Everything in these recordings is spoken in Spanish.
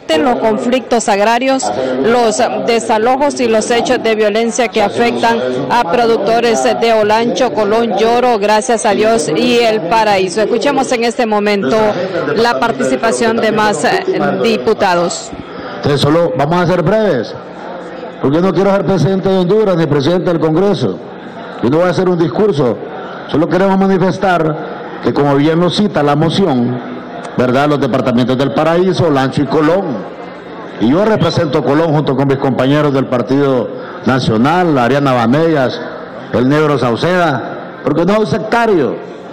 eviten los conflictos agrarios, los desalojos y los hechos de violencia que afectan a productores de Olancho, Colón, Lloro, Gracias a Dios y El Paraíso. Escuchemos en este momento la participación de más diputados. Entonces solo vamos a ser breves, porque no quiero ser presidente de Honduras ni presidente del Congreso. Yo no voy a hacer un discurso, solo queremos manifestar que, como bien lo cita la moción, ¿verdad?, los departamentos del Paraíso, Olancho y Colón. Y yo represento Colón junto con mis compañeros del Partido Nacional, Ariana Bamellas, el Negro Sauceda, porque no soy sectario.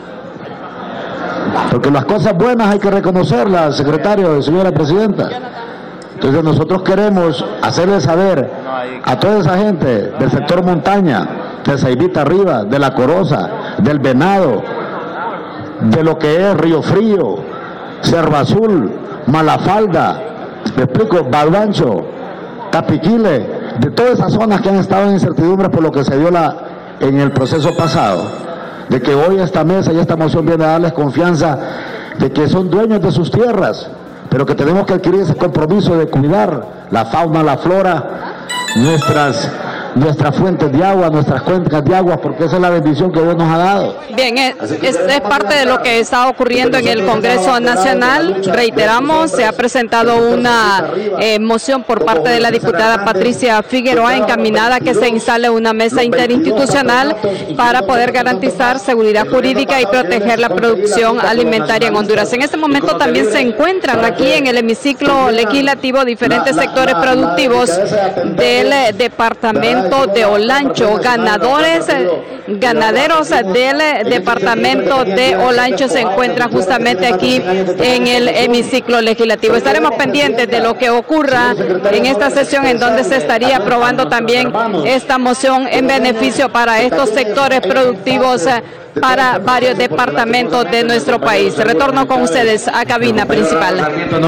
Porque las cosas buenas hay que reconocerlas, secretario, señora presidenta. Entonces nosotros queremos hacerle saber a toda esa gente del sector montaña, de Saibita arriba, de La Coroza, del Venado, de lo que es Río Frío, Cerro Azul, Malafalda, me explico, Balbancho, Tapiquile, de todas esas zonas que han estado en incertidumbre por lo que se dio en el proceso pasado, de que hoy esta mesa y esta moción viene a darles confianza de que son dueños de sus tierras, pero que tenemos que adquirir ese compromiso de cuidar la fauna, la flora, nuestras fuentes de agua, nuestras cuencas de agua, porque esa es la bendición que Dios nos ha dado. Bien, es parte de lo que está ocurriendo en el Congreso Nacional. Reiteramos, se ha presentado una moción por parte de la diputada Patricia Figueroa encaminada a que se instale una mesa interinstitucional para poder garantizar seguridad jurídica y proteger la producción alimentaria en Honduras. En este momento también se encuentran aquí en el hemiciclo legislativo diferentes sectores productivos del departamento de Olancho. Ganaderos del departamento de Olancho se encuentran justamente aquí en el hemiciclo legislativo. Estaremos pendientes de lo que ocurra en esta sesión, en donde se estaría aprobando también esta moción en beneficio para estos sectores productivos para varios departamentos de nuestro país. Retorno con ustedes a cabina principal.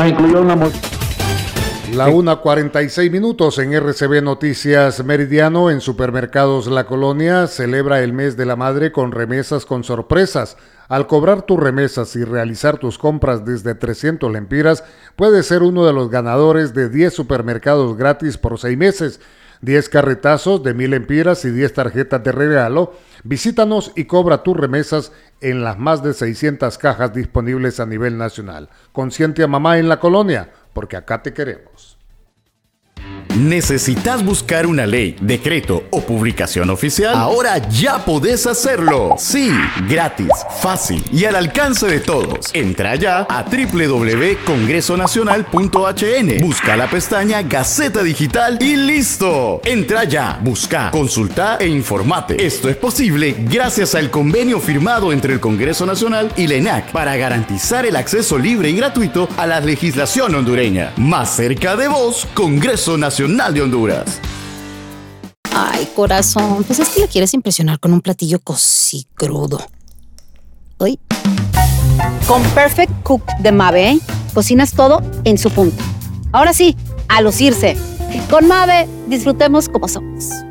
La 1:46 en RCB Noticias Meridiano. En Supermercados La Colonia celebra el mes de la madre con remesas con sorpresas. Al cobrar tus remesas y realizar tus compras desde 300 lempiras, puedes ser uno de los ganadores de 10 supermercados gratis por 6 meses, 10 carretazos de 1000 lempiras y 10 tarjetas de regalo. Visítanos y cobra tus remesas en las más de 600 cajas disponibles a nivel nacional. Consiente a mamá en La Colonia, porque acá te queremos. ¿Necesitas buscar una ley, decreto o publicación oficial? Ahora ya podés hacerlo. Sí, gratis, fácil y al alcance de todos. Entra ya a www.congresonacional.hn. Busca la pestaña Gaceta Digital y ¡listo! Entra ya, busca, consulta e informate. Esto es posible gracias al convenio firmado entre el Congreso Nacional y la ENAC para garantizar el acceso libre y gratuito a la legislación hondureña. Más cerca de vos, Congreso Nacional de Honduras. Ay, corazón, pues es que le quieres impresionar con un platillo cosí crudo. Uy. Con Perfect Cook de Mave, ¿eh? Cocinas todo en su punto. Ahora sí, a lucirse. Con Mave, disfrutemos como somos.